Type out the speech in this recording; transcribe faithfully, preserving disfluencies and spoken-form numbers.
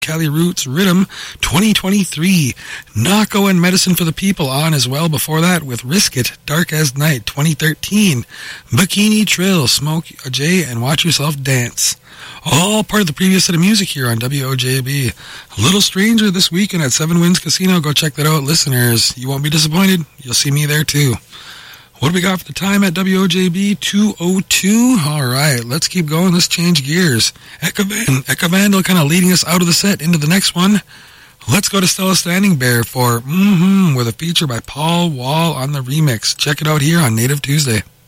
Cali Roots Rhythm twenty twenty-three. Nako and Medicine for the People on as well before that with Risk It, Dark as Night twenty thirteen. Bikini Trill, Smoke a J, and Watch Yourself Dance. All part of the previous set of music here on W O J B. A Little Stranger this weekend at Seven Winds Casino. Go check that out, listeners. You won't be disappointed. You'll see me there too. What do we got for the time at W O J B? two oh two. All right, let's keep going. Let's change gears. Eka Van- Eka Vandal kind of leading us out of the set into the next one. Let's go to Stella Standing Bear for Mm-hmm, with a feature by Paul Wall on the remix. Check it out here on Native Tuesday.